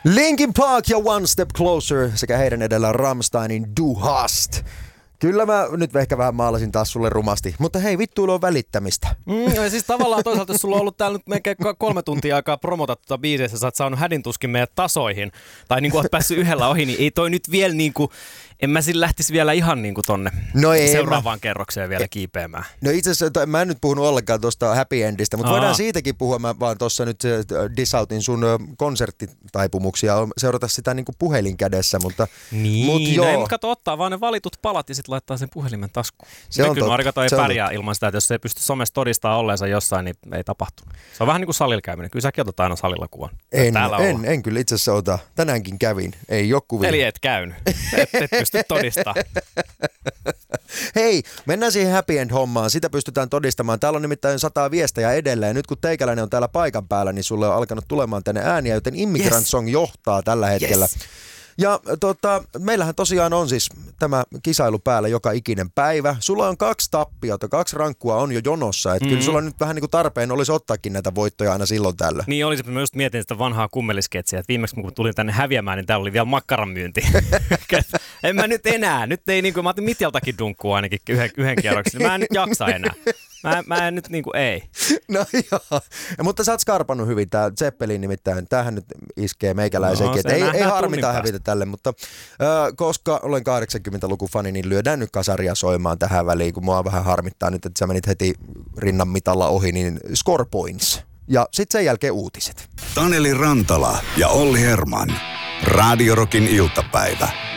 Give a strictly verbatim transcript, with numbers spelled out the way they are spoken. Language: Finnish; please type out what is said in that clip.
Linkin Park ja One Step Closer sekä heidän edellä Rammsteinin Du hast. Kyllä mä nyt ehkä vähän maalasin taas sulle rumasti, mutta hei, vittuilu on välittämistä. Mm, ja siis tavallaan toisaalta, jos sulla on ollut täällä nyt melkein kolme tuntia aikaa promota tuota biiseissä, sä oot saanut hädintuskin meidät tasoihin, tai niin kuin oot päässyt yhdellä ohi, niin ei toi nyt vielä niin kuin, en mä sillä lähtisi vielä ihan niin kuin tonne no ei, seuraavaan mä... kerrokseen vielä kiipeämään. No itse asiassa, mä en nyt puhunut ollenkaan tuosta Happy Endistä, mutta Aa. voidaan siitäkin puhua, mä vaan tuossa nyt disautin sun konserttitaipumuksia, seurata sitä niin kuin puhelin kädessä, mutta niin, mut joo. No ei kato ottaa vaan ne valitut palat ja sitten laittaa sen puhelimen taskuun. Se on kyllä Marika toi ei pärjää totta. Ilman sitä, että jos ei pysty somessa todistaa olleensa jossain, niin ei tapahtu. Se on vähän niin kuin salilla käyminen. Kyllä säkin otat aina salilla kuvan. En, en, en kyllä itse asiassa ota. Tänäänkin kävin. Ei joku vielä. Eli et käynyt. Et, et pysty todistaa. Hei, mennään siihen Happy End-hommaan. Sitä pystytään todistamaan. Täällä on nimittäin sataa viestejä edelleen. Ja nyt kun teikäläinen on täällä paikan päällä, niin sulle on alkanut tulemaan tänne ääniä, joten Immigrant yes. Song johtaa tällä hetkellä. Yes. Ja tota, meillähän tosiaan on siis tämä kisailu päällä joka ikinen päivä. Sulla on kaksi tappiota, kaksi rankkua on jo jonossa. Että mm-hmm. kyllä sulla nyt vähän niin kuin tarpeen olisi ottaakin näitä voittoja aina silloin tällä. Niin olisi, mä just mietin sitä vanhaa kummelisketsiä, että viimeksi kun tulin tänne häviämään, niin täällä oli vielä makkaranmyynti. En mä nyt enää. Nyt ei niin kuin, mä otin Mitjaltakin dunkkua ainakin yhden, yhden kierroksen. Mä en nyt jaksa enää. Mä, mä en nyt niinku ei. No joo, mutta sä oot skarpannut hyvin. Tää Zeppelin nimittäin, tämähän nyt iskee meikäläiseenkin. No, ei ei harmita hävitä tälle, mutta äh, koska olen kahdeksankymmentäluvun fani, niin lyödään nyt kasaria soimaan tähän väliin, kun mua vähän harmittaa nyt, että sä menit heti rinnan mitalla ohi, niin Score Points. Ja sitten sen jälkeen uutiset. Taneli Rantala ja Olli Herman. Radio Rockin iltapäivä.